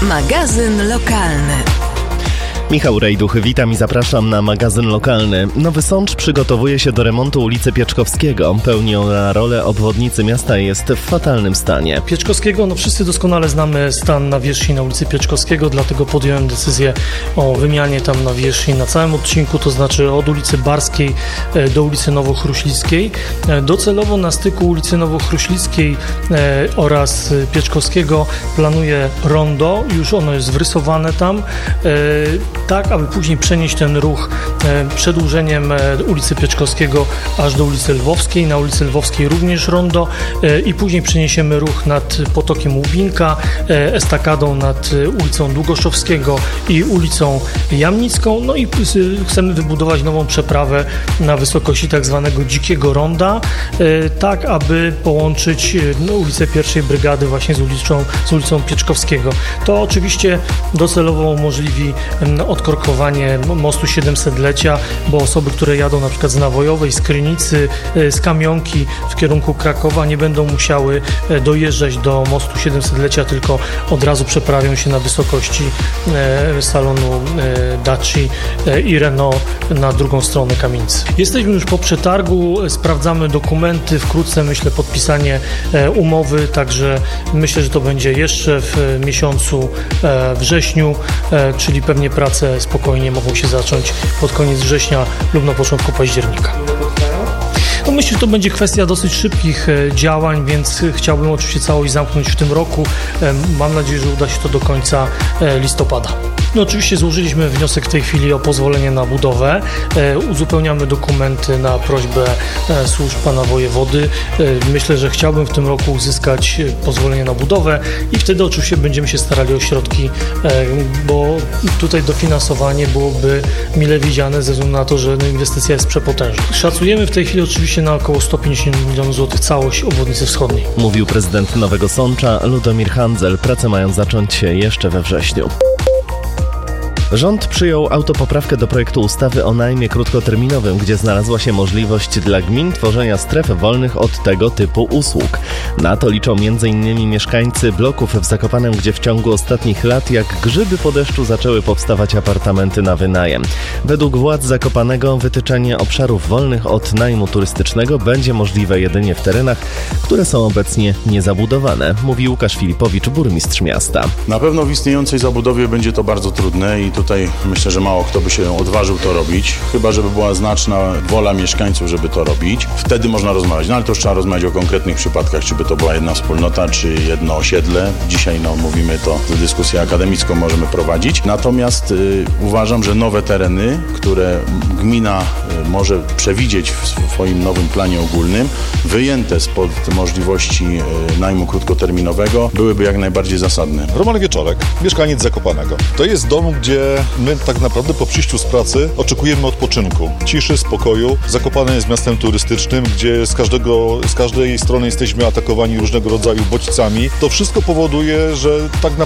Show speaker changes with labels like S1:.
S1: Magazyn lokalny.
S2: Michał Rejduch, witam i zapraszam na magazyn lokalny. Nowy Sącz przygotowuje się do remontu ulicy Pieczkowskiego. Pełni ona rolę obwodnicy miasta i jest w fatalnym stanie.
S3: Pieczkowskiego, wszyscy doskonale znamy stan nawierzchni na ulicy Pieczkowskiego, dlatego podjąłem decyzję o wymianie tam nawierzchni na całym odcinku, to znaczy od ulicy Barskiej do ulicy Nowochruślickiej. Docelowo na styku ulicy Nowochruślickiej oraz Pieczkowskiego planuję rondo, już ono jest wrysowane tam, tak aby później przenieść ten ruch przedłużeniem ulicy Pieczkowskiego aż do ulicy Lwowskiej. Na ulicy Lwowskiej również rondo i później przeniesiemy ruch nad potokiem Łubinka, estakadą nad ulicą Długoszowskiego i ulicą Jamnicką. No i chcemy wybudować nową przeprawę na wysokości tak zwanego Dzikiego Ronda, tak aby połączyć ulicę Pierwszej Brygady właśnie z ulicą Pieczkowskiego. To oczywiście docelowo umożliwi odkorkowanie mostu 700-lecia, bo osoby, które jadą na przykład z Nawojowej, z Krynicy, z Kamionki w kierunku Krakowa nie będą musiały dojeżdżać do mostu 700-lecia, tylko od razu przeprawią się na wysokości salonu Daci i Renault na drugą stronę kamienicy. Jesteśmy już po przetargu, sprawdzamy dokumenty, wkrótce myślę podpisanie umowy, także myślę, że to będzie jeszcze w miesiącu wrześniu, czyli pewnie prace spokojnie mogą się zacząć pod koniec września lub na początku października. Myślę, że to będzie kwestia dosyć szybkich działań, więc chciałbym oczywiście całość zamknąć w tym roku. Mam nadzieję, że uda się to do końca listopada. Oczywiście złożyliśmy wniosek w tej chwili o pozwolenie na budowę. Uzupełniamy dokumenty na prośbę służb pana wojewody. Myślę, że chciałbym w tym roku uzyskać pozwolenie na budowę i wtedy oczywiście będziemy się starali o środki, bo tutaj dofinansowanie byłoby mile widziane ze względu na to, że inwestycja jest przepotężna. Szacujemy w tej chwili oczywiście na około 150 milionów złotych całość obwodnicy wschodniej.
S2: Mówił prezydent Nowego Sącza Ludomir Handzel. Prace mają zacząć się jeszcze we wrześniu. Rząd przyjął autopoprawkę do projektu ustawy o najmie krótkoterminowym, gdzie znalazła się możliwość dla gmin tworzenia stref wolnych od tego typu usług. Na to liczą m.in. mieszkańcy bloków w Zakopanem, gdzie w ciągu ostatnich lat jak grzyby po deszczu zaczęły powstawać apartamenty na wynajem. Według władz Zakopanego wytyczenie obszarów wolnych od najmu turystycznego będzie możliwe jedynie w terenach, które są obecnie niezabudowane, mówi Łukasz Filipowicz, burmistrz miasta.
S4: Na pewno w istniejącej zabudowie będzie to bardzo trudne i tutaj myślę, że mało kto by się odważył to robić, chyba żeby była znaczna wola mieszkańców, żeby to robić. Wtedy można rozmawiać, ale to już trzeba rozmawiać o konkretnych przypadkach, czy by to była jedna wspólnota, czy jedno osiedle. Dzisiaj mówimy to, dyskusję akademicką możemy prowadzić. Natomiast uważam, że nowe tereny, które gmina może przewidzieć w swoim nowym planie ogólnym, wyjęte spod możliwości najmu krótkoterminowego, byłyby jak najbardziej zasadne.
S5: Roman Wieczorek, mieszkaniec Zakopanego. To jest dom, gdzie my tak naprawdę po przyjściu z pracy oczekujemy odpoczynku, ciszy, spokoju. Zakopane jest miastem turystycznym, gdzie z każdej strony jesteśmy atakowani różnego rodzaju bodźcami. To wszystko powoduje, że tak naprawdę